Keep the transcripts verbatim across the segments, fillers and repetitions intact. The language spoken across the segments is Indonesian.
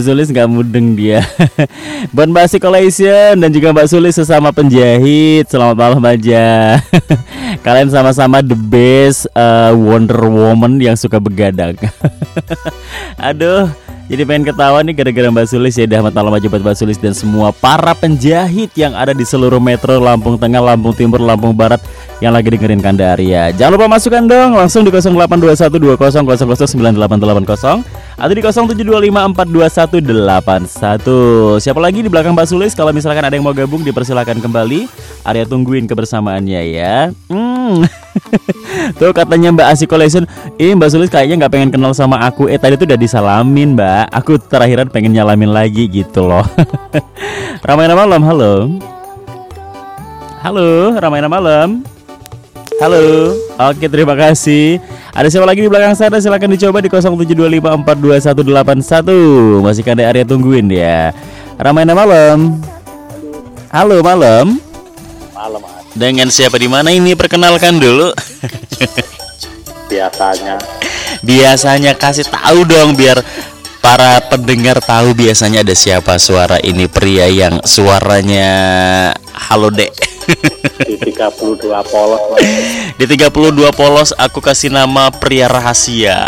Sulis nggak mudeng dia. Buat Mbak Si Collection dan juga Mbak Sulis sesama penjahit, selamat malam aja. Kalian sama-sama the best uh, Wonder Woman yang suka begadang. Aduh, jadi pengen ketawa nih gara-gara Mbak Sulis ya. Dah malam aja buat Mbak Sulis dan semua para penjahit yang ada di seluruh metro Lampung Tengah, Lampung Timur, Lampung Barat yang lagi dengerin Kandaria. Jangan lupa masukkan dong langsung di nol delapan dua satu dua nol nol nol sembilan delapan delapan nol atau di nol tujuh dua lima empat dua satu delapan satu. Siapa lagi di belakang Mbak Sulis? Kalau misalkan ada yang mau gabung dipersilakan kembali. Arya tungguin kebersamaannya ya. Hmm. Tuh katanya Mbak Asi Collection, eh Mbak Sulis kayaknya nggak pengen kenal sama aku. Eh tadi tuh udah disalamin Mbak. Aku terakhiran pengen nyalamin lagi gitu loh. Ramayana malam, halo. Halo, Ramayana malam. Halo. Oke, terima kasih. Ada siapa lagi di belakang sana? Silahkan dicoba di nol tujuh dua lima empat dua satu delapan satu. Masih ada Arya tungguin ya. Ramayana malam. Halo malam. Malam. Mas. Dengan siapa di mana ini? Perkenalkan dulu. Biasanya. Biasanya kasih tahu dong biar para pendengar tahu biasanya ada siapa suara ini, pria yang suaranya halo dek. Di tiga puluh dua polos. Mas. Di tiga puluh dua polos aku kasih nama pria rahasia.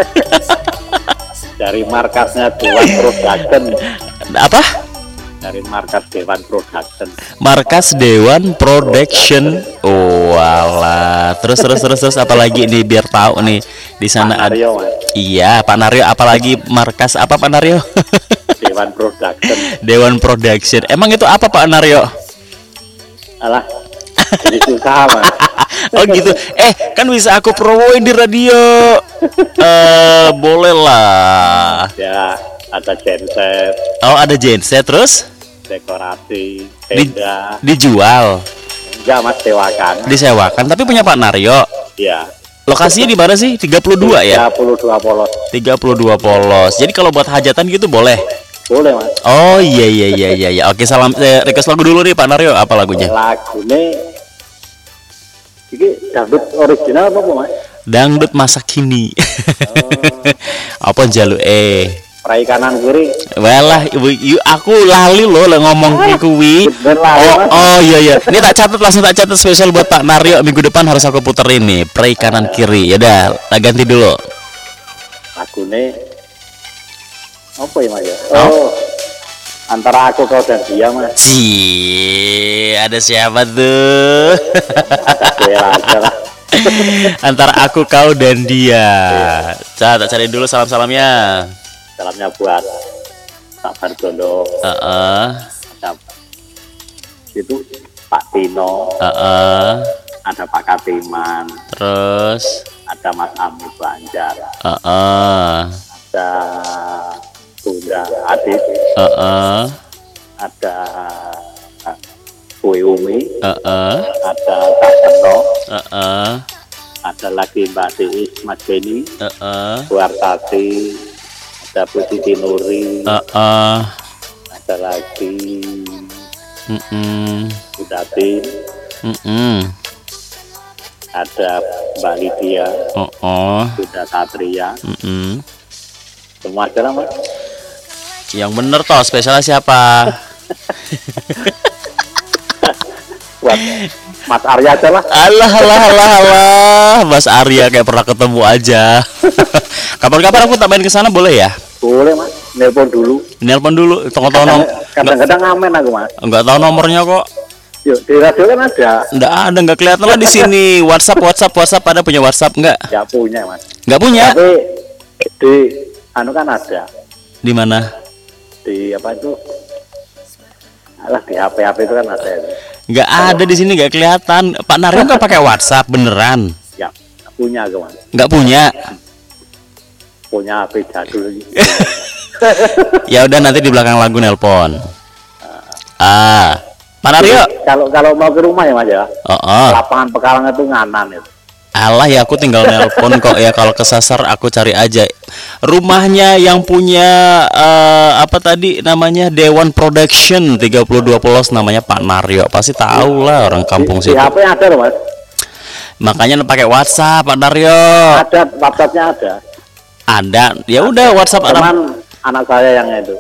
Dari markasnya Dewan Production. Apa? Dari markas Dewan Production. Markas Dewan Production. Oh, alah. Terus terus terus terus apa lagi nih biar tahu nih di sana Pak Naryo, Mas. Iya, Pak Naryo, apalagi markas apa Pak Naryo? Dewan Production. Dewan Production. Emang itu apa Pak Naryo? Alah. Jadi susah, Mas. Oh gitu. Eh, kan bisa aku promoin di radio. Eh, boleh lah. Ya, ada genset, Oh, ada genset terus dekorasi, Di- tenda. dijual, Enggak, Mas, sewakan. disewakan, tapi punya Pak Naryo. Ya. Lokasinya di mana sih? tiga puluh dua ya? tiga puluh dua polos. tiga puluh dua polos. Jadi kalau buat hajatan gitu boleh. Boleh, Mas. Oh iya iya iya iya iya. Oke, salam eh, request lagu dulu nih Pak Naryo. Apa lagunya? Lagune iki dangdut original apa, Mas? Dangdut masa kini. Apa jalu eh? Perai kanan kiri. Walah, ibu, ibu, aku lali loh lah ngomong ki kuwi. Bener lali, Oh, Mas. oh iya iya. Ini tak catat, langsung tak catat spesial buat Pak Naryo. Minggu depan harus aku puterin nih. Pray kanan kiri. Ya udah, tak ganti dulu. Lagune apa ya, Mas? Oh. Antara aku kau dan dia, Mas. Ci, ada siapa tuh? Saya aja lah. Antara aku, kau dan dia. Coba tak cari dulu salam-salamnya. Salamnya buat Pak Bargono. Heeh. Itu Pak Tino, Heeh. ada Pak Katiman, Terus ada Mas Ami Banjar, heeh. ada Bunda Adit, Heeh. ada Bu Umi, Heeh. ada Kak Seno, Heeh. ada lagi Mbak Tiis, Mas Beni, Heeh. Bu Artati, ada Bu Siti Nuri, Heeh. ada lagi Mm-mm. Bu Datin, Mm-mm. ada Mbak Lydia, Oh, oh. Bunda Satria, Mm-mm. semua aja lah, Mas. Yang bener toh, spesialnya siapa? Buat Mas Arya aja lah. Alah, alah, alah, alah. Mas Arya kayak pernah ketemu aja. Kapan-kapan aku tak main ke sana boleh ya? Boleh, Mas. Nelpon dulu. Nelpon dulu, tahu-tahu nom. Kadang-kadang ngamen aku, Mas. Enggak tahu nomornya kok. Yuk, di radio kan ada. Enggak ada, enggak kelihatan lah di sini. WhatsApp, WhatsApp, WhatsApp, ada punya WhatsApp enggak? Ya punya, Mas. Enggak punya. Tapi di anu kan ada. Di mana? Di apa itu? Alah, di H P H P itu kan ada. Enggak ada di sini, enggak kelihatan. Pak Naryo enggak pakai WhatsApp beneran? Ya, punya aku, Mas. Enggak punya. Punya H P jadul. Ya udah nanti di belakang lagu nelpon. Ah, Pak Naryo. Kalau kalau mau ke rumah ya, Mas ya. Oh, oh. Lapangan Pekalang itu nganan itu. Alah ya aku tinggal nelpon kok ya, kalau kesasar aku cari aja. Rumahnya yang punya eh, apa tadi namanya Dewan Production tiga puluh dua polos namanya Pak Naryo. Pasti tahu lah orang kampung Di, situ. di H P ada loh, Mas. Makanya pakai WhatsApp Pak Naryo. Ada, WhatsAppnya ada. Ada. Ya udah WhatsApp ada. Teman anak saya yang itu.